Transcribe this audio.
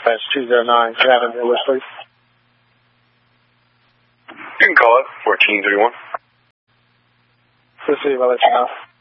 Dispatch 209. Can I have an list, please? You can call it 1431. Let's see if I'll let you know.